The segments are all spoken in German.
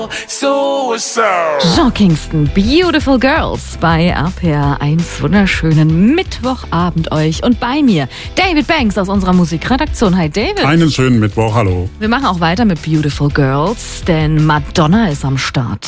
Jean Kingston, Beautiful Girls bei RPR 1. Wunderschönen Mittwochabend euch. Und bei mir David Banks aus unserer Musikredaktion. Hi David. Einen schönen Mittwoch, hallo. Wir machen auch weiter mit Beautiful Girls, denn Madonna ist am Start.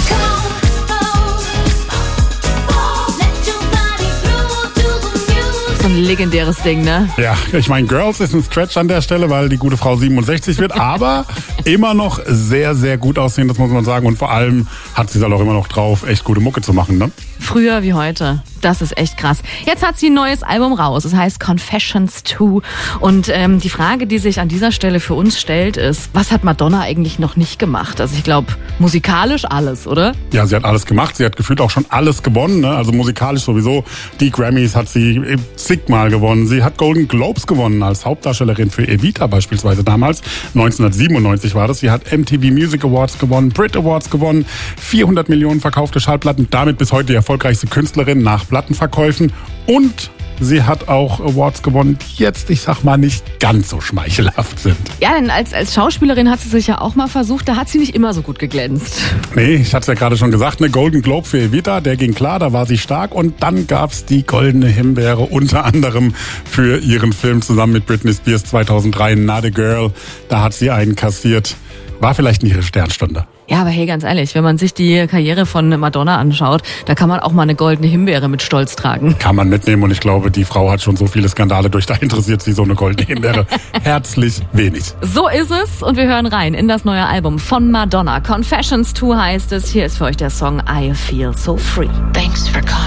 So ein legendäres Ding, ne? Ja, ich meine, Girls ist ein Stretch an der Stelle, weil die gute Frau 67 wird, aber immer noch sehr, sehr gut aussehen, das muss man sagen. Und vor allem hat sie es auch immer noch drauf, echt gute Mucke zu machen, ne? Früher wie heute. Das ist echt krass. Jetzt hat sie ein neues Album raus. Es heißt Confessions 2. Und die Frage, die sich an dieser Stelle für uns stellt, ist, was hat Madonna eigentlich noch nicht gemacht? Also ich glaube, musikalisch alles, oder? Ja, sie hat alles gemacht. Sie hat gefühlt auch schon alles gewonnen, ne? Also musikalisch sowieso. Die Grammys hat sie zigmal gewonnen. Sie hat Golden Globes gewonnen als Hauptdarstellerin für Evita beispielsweise damals. 1997 war das. Sie hat MTV Music Awards gewonnen, Brit Awards gewonnen, 400 Millionen verkaufte Schallplatten. Damit bis heute die erfolgreichste Künstlerin nach Plattenverkäufen. Und sie hat auch Awards gewonnen, die jetzt, ich sag mal, nicht ganz so schmeichelhaft sind. Ja, denn als Schauspielerin hat sie sich ja auch mal versucht, da hat sie nicht immer so gut geglänzt. Nee, ich hatte es ja gerade schon gesagt, ne Golden Globe für Evita, der ging klar, da war sie stark. Und dann gab's die Goldene Himbeere unter anderem für ihren Film zusammen mit Britney Spears 2003, Not a Girl. Da hat sie einen kassiert. War vielleicht nicht ihre Sternstunde. Ja, aber hey, ganz ehrlich, wenn man sich die Karriere von Madonna anschaut, da kann man auch mal eine goldene Himbeere mit Stolz tragen. Kann man mitnehmen und ich glaube, die Frau hat schon so viele Skandale durch, da interessiert sie so eine goldene Himbeere herzlich wenig. So ist es und wir hören rein in das neue Album von Madonna. Confessions 2 heißt es. Hier ist für euch der Song I Feel So Free. Thanks for calling.